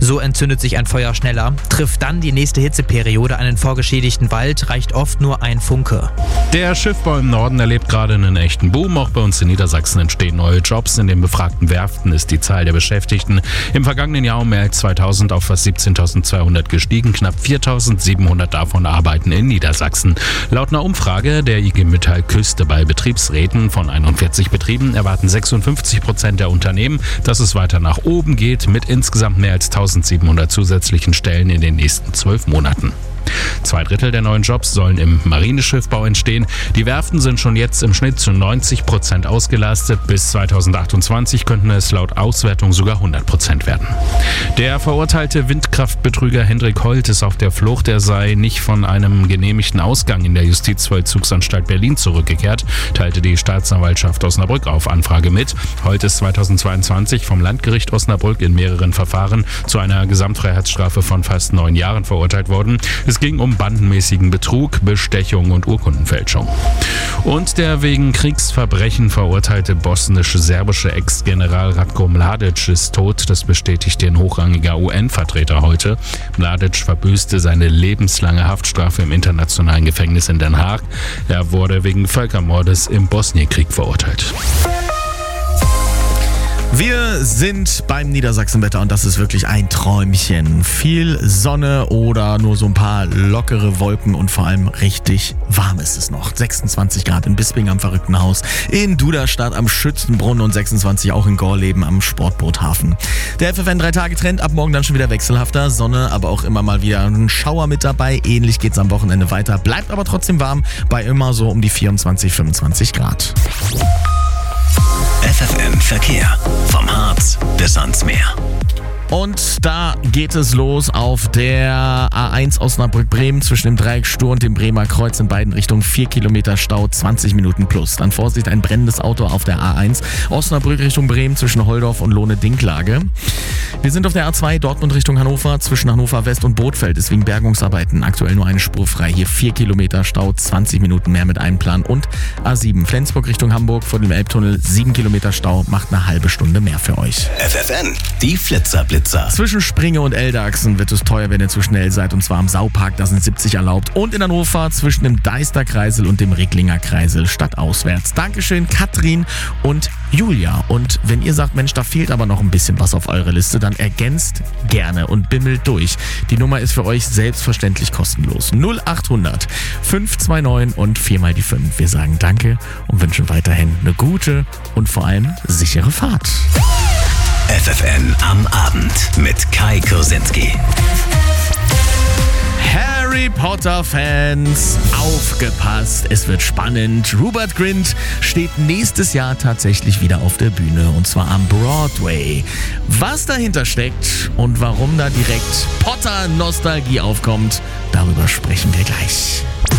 So entzündet sich ein Feuer schneller. Trifft dann die nächste Hitzeperiode einen vorgeschädigten Wald, reicht oft nur ein Funke. Der Schiffbau im Norden erlebt gerade einen echten Boom. Auch bei uns in Niedersachsen entstehen neue Jobs. In den befragten Werften ist die Zahl der Beschäftigten im vergangenen Jahr um mehr als 2000 auf fast 17.200 gestiegen. Knapp 4.700 davon arbeiten in Niedersachsen. Laut einer Umfrage der IG Metall Küste bei Betriebsräten von 41 Betrieben erwarten 56% der Unternehmen, dass es weiter nach oben geht mit insgesamt mehr als 1.700 zusätzlichen Stellen in den nächsten 12 Monaten. 2/3 der neuen Jobs sollen im Marineschiffbau entstehen. Die Werften sind schon jetzt im Schnitt zu 90% ausgelastet. Bis 2028 könnten es laut Auswertung sogar 100% werden. Der verurteilte Windkraftbetrüger Hendrik Holt ist auf der Flucht. Er sei nicht von einem genehmigten Ausgang in der Justizvollzugsanstalt Berlin zurückgekehrt, teilte die Staatsanwaltschaft Osnabrück auf Anfrage mit. Holt ist 2022 vom Landgericht Osnabrück in mehreren Verfahren zu einer Gesamtfreiheitsstrafe von fast 9 Jahren verurteilt worden. Es ging um bandenmäßigen Betrug, Bestechung und Urkundenfälschung. Und der wegen Kriegsverbrechen verurteilte bosnisch-serbische Ex-General Ratko Mladic ist tot. Das bestätigte ein hochrangiger UN-Vertreter heute. Mladic verbüßte seine lebenslange Haftstrafe im internationalen Gefängnis in Den Haag. Er wurde wegen Völkermordes im Bosnienkrieg verurteilt. Wir sind beim Niedersachsenwetter und das ist wirklich ein Träumchen. Viel Sonne oder nur so ein paar lockere Wolken und vor allem richtig warm ist es noch. 26 Grad in Bisping am Verrückten Haus, in Duderstadt am Schützenbrunnen und 26 auch in Gorleben am Sportboothafen. Der FFN 3-Tage-Trend, ab morgen dann schon wieder wechselhafter. Sonne, aber auch immer mal wieder ein Schauer mit dabei. Ähnlich geht's am Wochenende weiter. Bleibt aber trotzdem warm bei immer so um die 24, 25 Grad. FFN Verkehr. Vom Harz bis ans Meer. Und da geht es los auf der A1 Osnabrück-Bremen zwischen dem Dreieck Stur und dem Bremer Kreuz in beiden Richtungen. 4 Kilometer Stau, 20 Minuten plus. Dann Vorsicht, ein brennendes Auto auf der A1 Osnabrück Richtung Bremen zwischen Holdorf und Lohne-Dinklage. Wir sind auf der A2 Dortmund Richtung Hannover. Zwischen Hannover West und Bothfeld ist wegen Bergungsarbeiten aktuell nur eine Spur frei. Hier 4 Kilometer Stau, 20 Minuten mehr mit Einplan. Und A7 Flensburg Richtung Hamburg vor dem Elbtunnel. 7 Kilometer Stau, macht eine halbe Stunde mehr für euch. FFN, die Flitzerblitzer. Zwischen Springe und Eldachsen wird es teuer, wenn ihr zu schnell seid. Und zwar am Saupark, da sind 70 erlaubt. Und in Hannover zwischen dem Deister-Kreisel und dem Recklinger Kreisel stadtauswärts. Dankeschön, Katrin und Julia. Und wenn ihr sagt, Mensch, da fehlt aber noch ein bisschen was auf eure Liste, dann ergänzt gerne und bimmelt durch. Die Nummer ist für euch selbstverständlich kostenlos. 0800 529 und 4 mal die 5. Wir sagen Danke und wünschen weiterhin eine gute und vor allem sichere Fahrt. FFN am Abend mit Kai Kursinski. Harry Potter-Fans, aufgepasst, es wird spannend. Rupert Grint steht nächstes Jahr tatsächlich wieder auf der Bühne und zwar am Broadway. Was dahinter steckt und warum da direkt Potter-Nostalgie aufkommt, darüber sprechen wir gleich.